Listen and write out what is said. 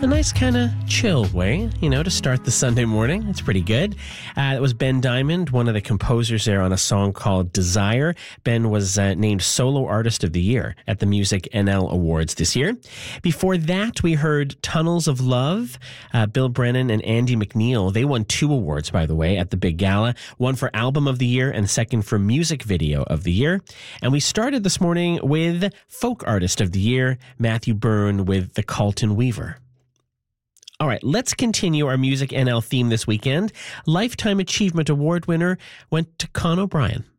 a nice kind of chill way, to start the Sunday morning. It's pretty good. It was Ben Diamond, one of the composers there on a song called Desire. Ben was named Solo Artist of the Year at the Music NL Awards this year. Before that, we heard Tunnels of Love. Bill Brennan and Andy McNeil, they won 2 awards, by the way, at the big gala. One for Album of the Year and second for Music Video of the Year. And we started this morning with Folk Artist of the Year, Matthew Byrne with The Carlton Weaver. All right, let's continue our Music NL theme this weekend. Lifetime Achievement Award winner went to Con O'Brien.